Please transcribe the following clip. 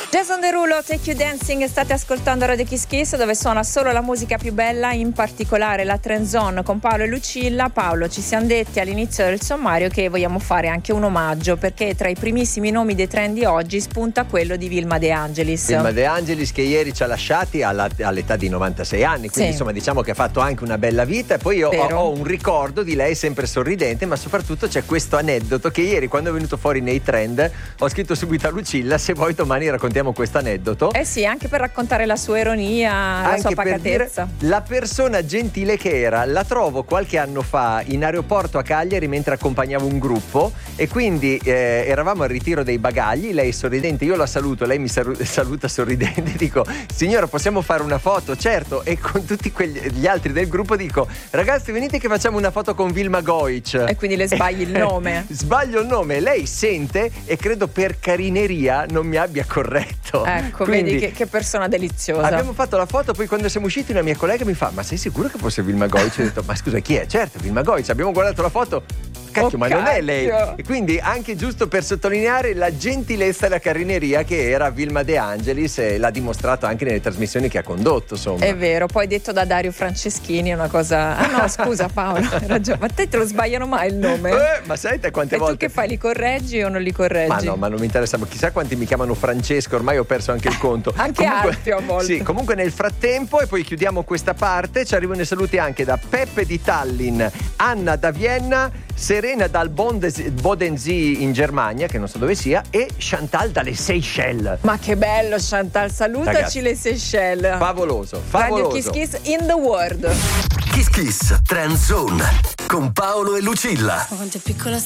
Jason Derulo, Take You Dancing, state ascoltando Radio Kiss Kiss, dove suona solo la musica più bella, in particolare la Trend Zone con Paolo e Lucilla. Paolo, ci siamo detti all'inizio del sommario che vogliamo fare anche un omaggio, perché tra i primissimi nomi dei trend di oggi spunta quello di Vilma De Angelis. Vilma De Angelis, che ieri ci ha lasciati all'età di 96 anni, quindi insomma diciamo che ha fatto anche una bella vita. E poi io ho un ricordo di lei sempre sorridente, ma soprattutto c'è questo aneddoto che ieri, quando è venuto fuori nei trend, ho scritto subito a Lucilla: se vuoi domani raccontiamo questo aneddoto. Sì, anche per raccontare la sua ironia, anche la sua pacatezza. Per dire la persona gentile che era. La trovo qualche anno fa in aeroporto a Cagliari mentre accompagnavo un gruppo, e quindi eravamo al ritiro dei bagagli, lei sorridente, io la saluto, lei mi saluta sorridente, dico: signora, possiamo fare una foto? Certo. E con tutti gli altri del gruppo dico: ragazzi, venite che facciamo una foto con Vilma Goic. E quindi le sbagli il nome. Sbaglio il nome, lei sente e credo per carineria non mi abbia corretto. Ecco, quindi, vedi che persona deliziosa. Abbiamo fatto la foto, poi quando siamo usciti una mia collega mi fa: ma sei sicuro che fosse Vilma Goic? Ho detto: ma scusa, chi è? Certo, Vilma Goic. Abbiamo guardato la foto, cacchio, ma non è lei. E quindi anche giusto per sottolineare la gentilezza e la carineria che era Vilma De Angelis, e l'ha dimostrato anche nelle trasmissioni che ha condotto, insomma. È vero, poi detto da Dario Franceschini è una cosa... Ah no, scusa Paolo, hai ragione, ma te lo sbagliano mai il nome? Ma sai te quante volte... E tu che fai, li correggi o non li correggi? Ma no, ma non mi interessa, chissà quanti mi chiamano Francesco, ormai ho perso anche il conto. Anche altri a volte. Sì, comunque nel frattempo, e poi chiudiamo questa parte, ci arrivano i saluti anche da Peppe di Tallinn, Anna da Vienna, Serena dal Bodensee in Germania, che non so dove sia, e Chantal dalle Seychelles. Ma che bello, Chantal, salutaci. Ragazzi, le Seychelles. Favoloso. Radio Kiss Kiss in the world. Kiss Kiss Trend Zone con Paolo e Lucilla. Quanto è piccola